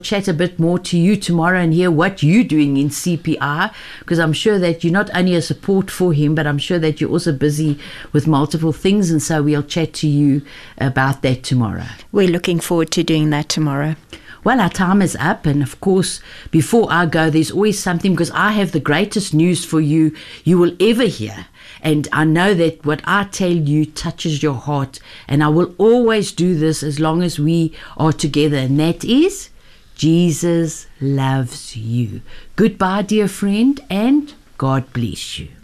chat a bit more to you tomorrow and hear what you're doing in CPI, because I'm sure that you're not only a support for him, but I'm sure that you're also busy with multiple things, and so we'll chat to you about that tomorrow. We're looking forward to doing that tomorrow. Well, our time is up, and of course, before I go, there's always something, because I have the greatest news for you will ever hear. And I know that what I tell you touches your heart, and I will always do this as long as we are together, and that is, Jesus loves you. Goodbye, dear friend, and God bless you.